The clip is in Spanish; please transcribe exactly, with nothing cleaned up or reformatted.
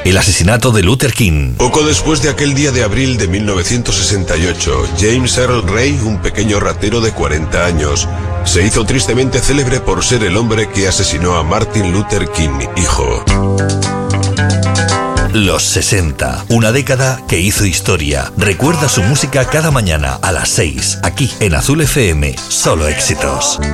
el asesinato de Luther King. Poco después de aquel día de abril de mil novecientos sesenta y ocho, James Earl Ray, un pequeño ratero de cuarenta años, se hizo tristemente célebre por ser el hombre que asesinó a Martin Luther King, hijo. Los sesenta, una década que hizo historia. Recuerda su música cada mañana a las seis, aquí en Azul F M. Solo éxitos.